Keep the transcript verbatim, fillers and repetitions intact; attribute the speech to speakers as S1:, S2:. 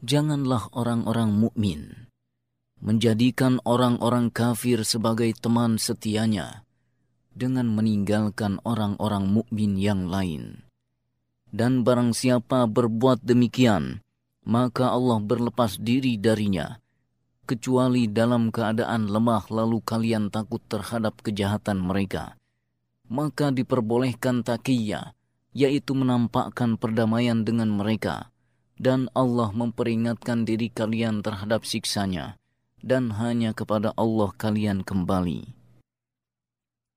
S1: Janganlah orang-orang mukmin menjadikan orang-orang kafir sebagai teman setianya dengan meninggalkan orang-orang mukmin yang lain. Dan barang siapa berbuat demikian, maka Allah berlepas diri darinya, kecuali dalam keadaan lemah lalu kalian takut terhadap kejahatan mereka. Maka diperbolehkan taqiyya, yaitu menampakkan perdamaian dengan mereka. Dan Allah memperingatkan diri kalian terhadap siksanya, dan hanya kepada Allah kalian kembali.